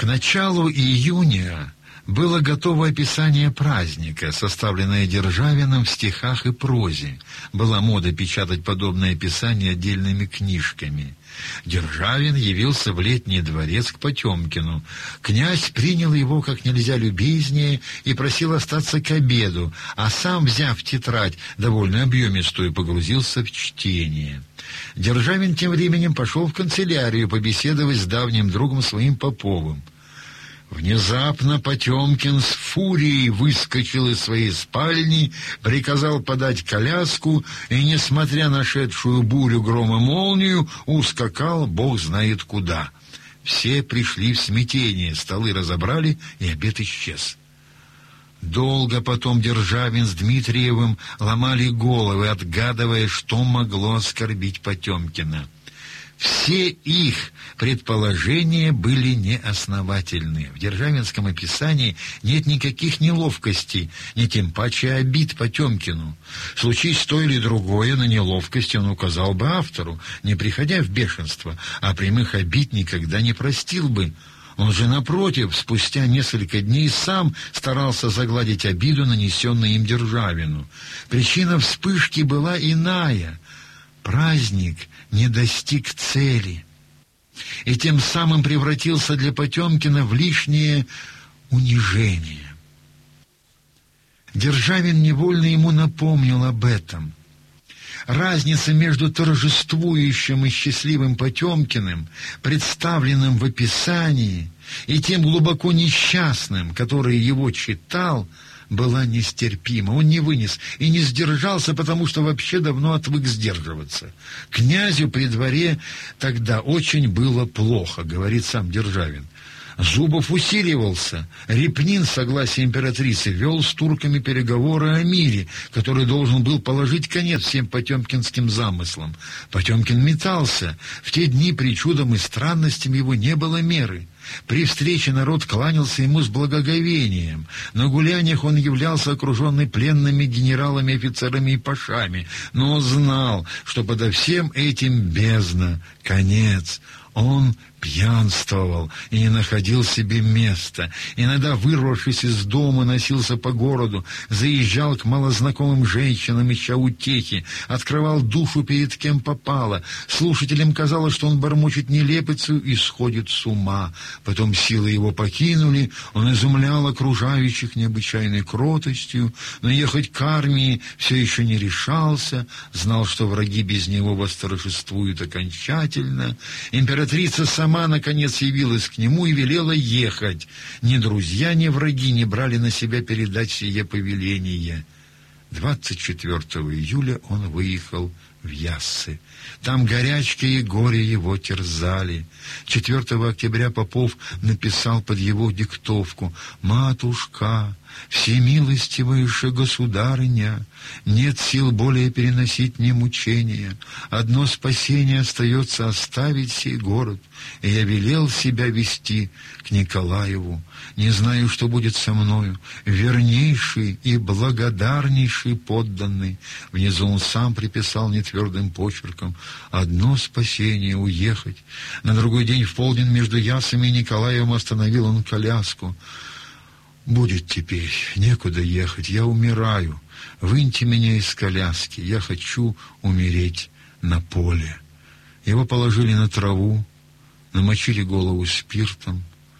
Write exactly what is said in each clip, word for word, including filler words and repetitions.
К началу июня было готово описание праздника, составленное Державиным в стихах и прозе. Была мода печатать подобное описание отдельными книжками. Державин явился в Летний дворец к Потемкину. Князь принял его как нельзя любезнее и просил остаться к обеду, а сам, взяв тетрадь, довольно объемистую, погрузился в чтение. Державин тем временем пошел в канцелярию побеседовать с давним другом своим Поповым. Внезапно Потемкин с фурией выскочил из своей спальни, приказал подать коляску и, несмотря на шедшую бурю, гром и молнию, ускакал бог знает куда. Все пришли в смятение, столы разобрали, и обед исчез. Долго потом Державин с Дмитриевым ломали головы, отгадывая, что могло оскорбить Потемкина. Все их предположения были неосновательны. В державинском описании нет никаких неловкостей, ни тем паче обид Потемкину. Случись то или другое, на неловкость он указал бы автору, не приходя в бешенство, а прямых обид никогда не простил бы. Он же, напротив, спустя несколько дней сам старался загладить обиду, нанесенную им Державину. Причина вспышки была иная. Праздник не достиг цели и тем самым превратился для Потемкина в лишнее унижение. Державин невольно ему напомнил об этом. Разница между торжествующим и счастливым Потемкиным, представленным в описании, и тем глубоко несчастным, который его читал, была нестерпима. Он не вынес и не сдержался, потому что вообще давно отвык сдерживаться. Князю при дворе тогда очень было плохо, говорит сам Державин. Зубов усиливался. Репнин, согласие императрицы, вел с турками переговоры о мире, который должен был положить конец всем потемкинским замыслам. Потемкин метался. В те дни причудам и странностям его не было меры. При встрече народ кланялся ему с благоговением. На гуляниях он являлся окруженный пленными генералами, офицерами и пашами, но знал, что подо всем этим бездна, конец. Он пьянствовал и не находил себе места. Иногда, вырвавшись из дома, носился по городу, заезжал к малознакомым женщинам, ища утехи, открывал душу перед кем попало. Слушателям казалось, что он бормочет нелепицу и сходит с ума. Потом силы его покинули, он изумлял окружающих необычайной кротостью, но ехать к армии все еще не решался, знал, что враги без него восторжествуют окончательно. Императрица сама наконец явилась к нему и велела ехать. Ни друзья, ни враги не брали на себя передать сие повеление. двадцать четвёртого июля он выехал в Яссы. Там горячка и горе его терзали. четвёртого октября Попов написал под его диктовку: «Матушка, всемилостивейшая государыня, нет сил более переносить мне мучения. Одно спасение остается — оставить сей город, и я велел себя вести к Николаеву. Не знаю, что будет со мною. Вернейший и благодарнейший подданный». Внизу он сам приписал нетвердым почерком: «Одно спасение — уехать». На другой день в полдень между Яссами и Николаевым остановил он коляску. «Будет теперь, некуда ехать, я умираю. Выньте меня из коляски, я хочу умереть на поле». Его положили на траву, намочили голову спиртом.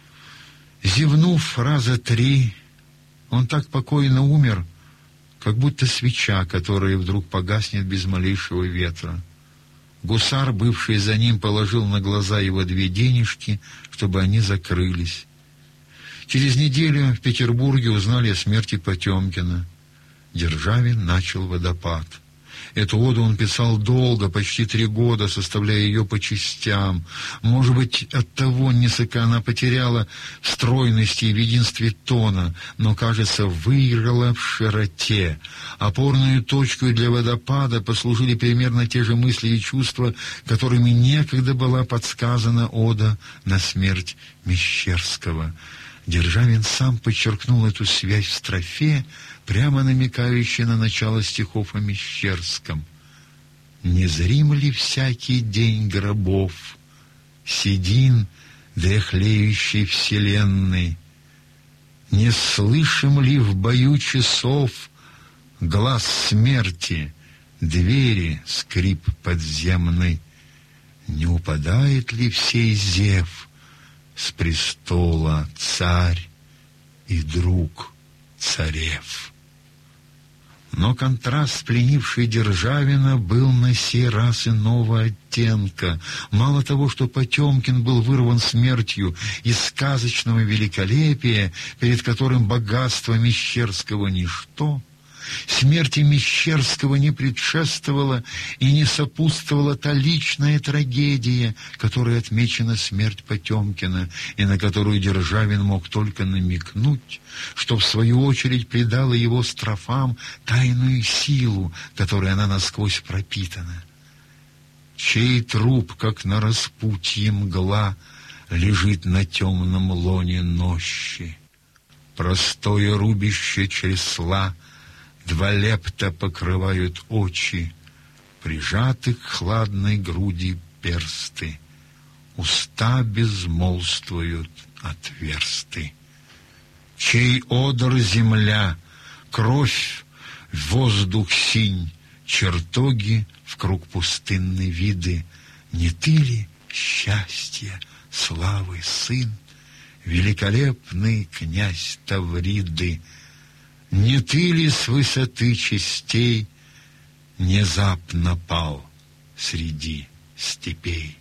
Зевнув раза три, он так покойно умер, как будто свеча, которая вдруг погаснет без малейшего ветра. Гусар, бывший за ним, положил на глаза его две денежки, чтобы они закрылись. Через неделю в Петербурге узнали о смерти Потемкина. Державин начал «Водопад». Эту оду он писал долго, почти три года, составляя ее по частям. Может быть, оттого несколько она потеряла в стройности и в единстве тона, но, кажется, выиграла в широте. Опорную точку для «Водопада» послужили примерно те же мысли и чувства, которыми некогда была подсказана ода на смерть Мещерского. Державин сам подчеркнул эту связь в строфе, прямо намекающей на начало стихов о Мещерском. «Не зрим ли всякий день гробов? Седин дряхлеющей вселенной. Не слышим ли в бою часов глаз смерти, двери скрип подземный? Не упадает ли в сей зев с престола царь и друг царев? Но контраст, пленивший Державина, был на сей раз иного оттенка. Мало того, что Потемкин был вырван смертью из сказочного великолепия, перед которым богатство Мещерского — ничто, смерти Мещерского не предшествовала и не сопутствовала та личная трагедия, которой отмечена смерть Потемкина, и на которую Державин мог только намекнуть, что в свою очередь придало его строфам тайную силу, которой она насквозь пропитана. Чей труп, как на распутье мгла, лежит на темном лоне нощи? Простое рубище чресла два лепта покрывают очи, прижаты к хладной груди персты, уста безмолвствуют отверсты. Чей одр земля, кровь, воздух синь, чертоги вкруг пустынной виды? Не ты ли счастья, славы сын, великолепный князь Тавриды? Не ты ли с высоты частей внезапно пал среди степей?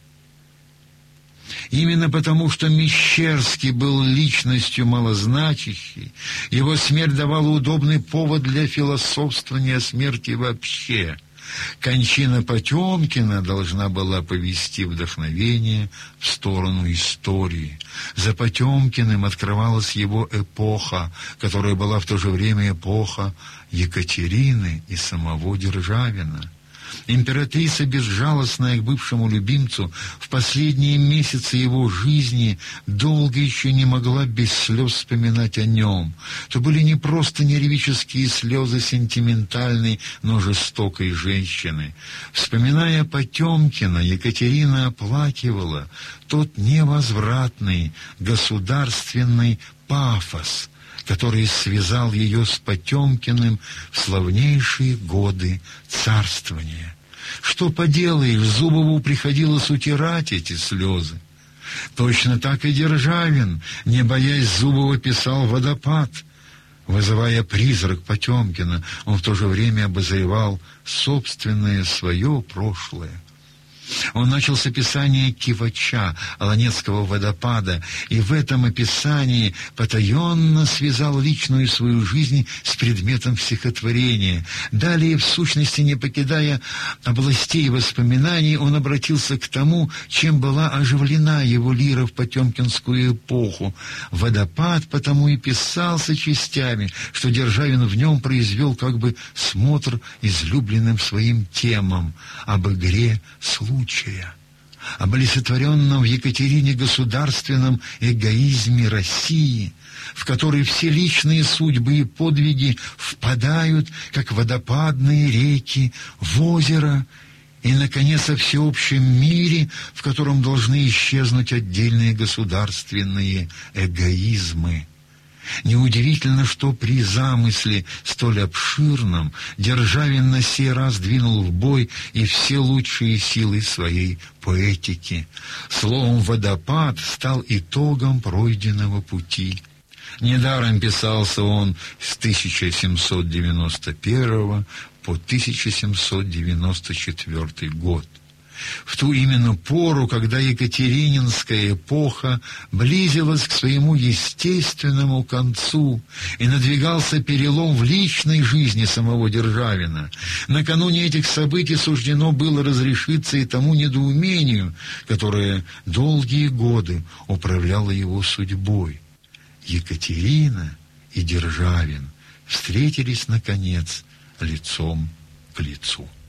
Именно потому, что Мещерский был личностью малозначащей, его смерть давала удобный повод для философствования о смерти вообще. Кончина Потемкина должна была повести вдохновение в сторону истории. За Потемкиным открывалась его эпоха, которая была в то же время эпоха Екатерины и самого Державина. Императрица, безжалостная к бывшему любимцу, в последние месяцы его жизни долго еще не могла без слез вспоминать о нем. То были не просто нервические слезы сентиментальной, но жестокой женщины. Вспоминая Потемкина, Екатерина оплакивала тот невозвратный государственный пафос, который связал ее с Потемкиным в славнейшие годы царствования. Что поделаешь, Зубову приходилось утирать эти слезы. Точно так и Державин, не боясь Зубова, писал «Водопад». Вызывая призрак Потемкина, он в то же время обозревал собственное свое прошлое. Он начал с описания Кивача, Аланецкого водопада, и в этом описании потаенно связал личную свою жизнь с предметом стихотворения. Далее, в сущности, не покидая областей воспоминаний, он обратился к тому, чем была оживлена его лира в потемкинскую эпоху. Водопад потому и писался частями, что Державин в нем произвел как бы смотр излюбленным своим темам об игре случая, об олицетворенном в Екатерине государственном эгоизме России, в который все личные судьбы и подвиги впадают, как водопадные реки, в озеро, и, наконец, о всеобщем мире, в котором должны исчезнуть отдельные государственные эгоизмы. Неудивительно, что при замысле столь обширном Державин на сей раз двинул в бой и все лучшие силы своей поэтики. Словом, «Водопад» стал итогом пройденного пути. Недаром писался он с тысяча семьсот девяносто первого по тысяча семьсот девяносто четвёртый год. В ту именно пору, когда Екатерининская эпоха близилась к своему естественному концу и надвигался перелом в личной жизни самого Державина. Накануне этих событий суждено было разрешиться и тому недоумению, которое долгие годы управляло его судьбой. Екатерина и Державин встретились, наконец, лицом к лицу.